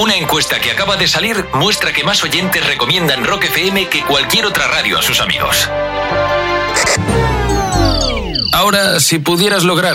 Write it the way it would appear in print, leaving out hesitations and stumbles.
Una encuesta que acaba de salir muestra que más oyentes recomiendan Rock FM que cualquier otra radio a sus amigos. Ahora, si pudieras lograr